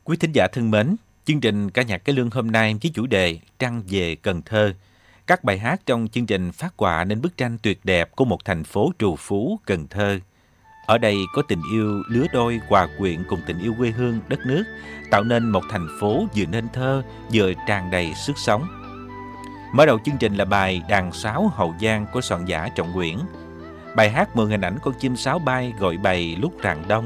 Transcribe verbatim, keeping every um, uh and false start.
Quý thính giả thân mến, chương trình ca nhạc cải lương hôm nay với chủ đề Trăng về Cần Thơ. Các bài hát trong chương trình phát họa nên bức tranh tuyệt đẹp của một thành phố trù phú Cần Thơ. Ở đây có tình yêu lứa đôi hòa quyện cùng tình yêu quê hương đất nước, tạo nên một thành phố vừa nên thơ vừa tràn đầy sức sống. Mở đầu chương trình là bài Đàn sáo Hậu Giang của soạn giả Trọng Nguyễn. Bài hát mượn hình ảnh con chim sáo bay gọi bầy lúc rạng đông.